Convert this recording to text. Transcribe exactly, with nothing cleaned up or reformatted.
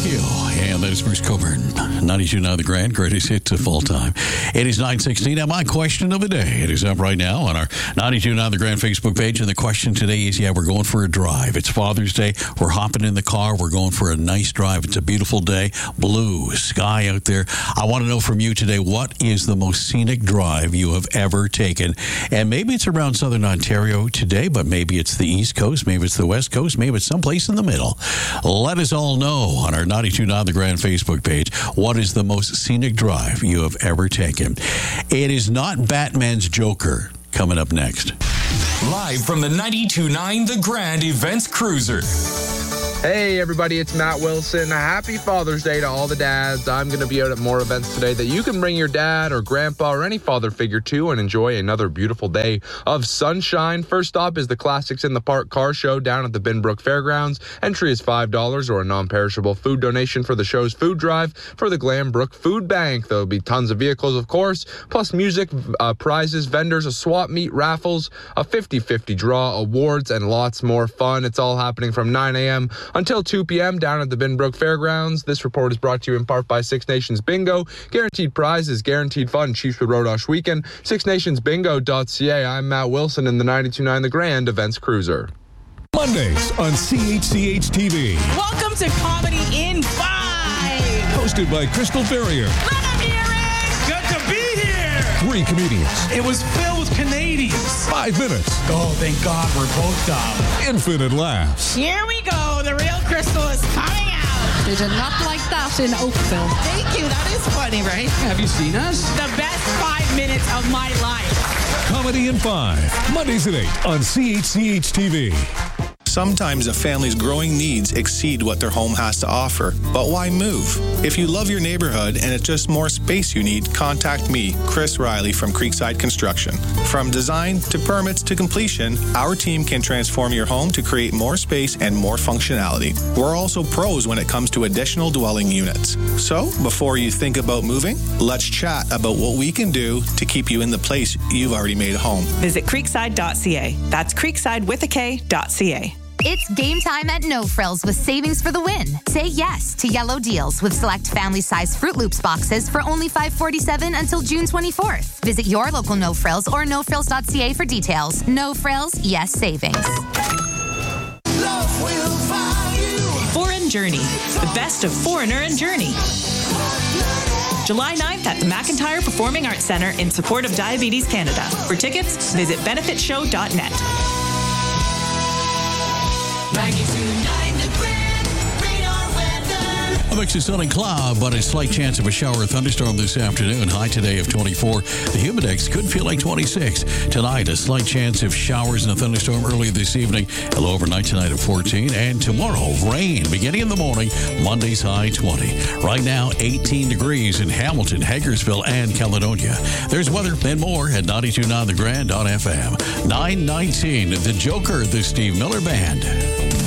you. And that is Bruce Coburn. ninety-two point nine The Grand, greatest hits of all time. It is nine sixteen. Now, my question of the day. It is up right now on our ninety-two point nine The Grand Facebook page. And the question today is, yeah, we're going for a drive. It's Father's Day. We're hopping in the car. We're going for a nice drive. It's a beautiful day. Blue sky out there. I want to know from you today, what is the most scenic drive you have ever taken? And maybe it's around Southern Ontario today, but maybe it's the East Coast. Maybe it's the West Coast. Maybe it's someplace in the middle. Let us all know on our ninety-two point nine The Grand Facebook page, what is the most scenic drive you have ever taken? It is not Batman's Joker coming up next. Live from the ninety-two point nine The Grand Events Cruiser. Hey everybody, it's Matt Wilson. Happy Father's Day to all the dads. I'm going to be out at more events today that you can bring your dad or grandpa or any father figure to and enjoy another beautiful day of sunshine. First stop is the Classics in the Park car show down at the Binbrook Fairgrounds. Entry is five dollars or a non-perishable food donation for the show's food drive for the Glambrook Food Bank. There'll be tons of vehicles, of course, plus music, uh, prizes, vendors, a swap meet, raffles, a fifty-fifty draw, awards, and lots more fun. It's all happening from nine a.m. until two p.m. down at the Binbrook Fairgrounds. This report is brought to you in part by Six Nations Bingo. Guaranteed prizes, guaranteed fun. Chiefswood Rodosh Weekend. six nations bingo dot c a. I'm Matt Wilson in the ninety-two point nine The Grand Events Cruiser. Mondays on C H C H T V. Welcome to Comedy in Five. Hosted by Crystal Ferrier. Let them hear it. Good to be here. Three comedians. It was filled with Canadians. Five minutes. Oh, thank God we're both dumb. Infinite laughs. Here we go. The real Crystal is coming out. They did not like that in Oakville. Thank you. That is funny, right? Have you seen us? The best five minutes of my life. Comedy in Five. Mondays at eight on C H C H T V. Sometimes a family's growing needs exceed what their home has to offer. But why move? If you love your neighborhood and it's just more space you need, contact me, Chris Riley from Creekside Construction. From design to permits to completion, our team can transform your home to create more space and more functionality. We're also pros when it comes to additional dwelling units. So, before you think about moving, let's chat about what we can do to keep you in the place you've already made home. Visit creekside dot c a. That's creekside with a K dot c a. It's game time at No Frills with savings for the win. Say yes to yellow deals with select family-size Fruit Loops boxes for only five dollars and forty-seven cents until June twenty-fourth. Visit your local No Frills or no frills dot c a for details. No Frills, yes savings. Love will find you. Foreign Journey, the best of Foreigner and Journey. July ninth at the McIntyre Performing Arts Centre in support of Diabetes Canada. For tickets, visit benefit show dot net. ninety-two point nine The Grand Radar Weather. A mix of sun and cloud, but a slight chance of a shower or thunderstorm this afternoon. High today of twenty-four. The humidex could feel like twenty-six. Tonight, a slight chance of showers and a thunderstorm early this evening. A low overnight tonight of fourteen. And tomorrow, rain beginning in the morning. Monday's high twenty. Right now, eighteen degrees in Hamilton, Hagersville, and Caledonia. There's weather and more at ninety-two point nine The Grand on F M. nine nineteen, The Joker, the Steve Miller Band.